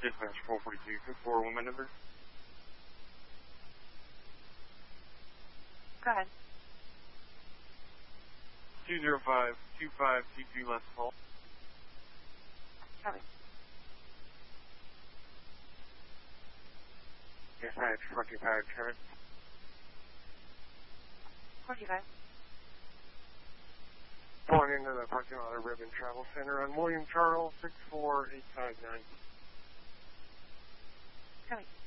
Dispatch 442, 441 number. Go ahead. 205-2522 last call. Copy. Dispatch 45, Trevor. 45. Pulling into the parking lot of Ribbon Travel Center on William Charles, 64859. Copy.